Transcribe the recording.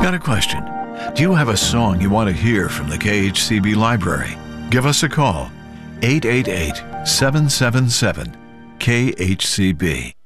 Got a question? Do you have a song you want to hear from the KHCB Library? Give us a call, 888-777-KHCB.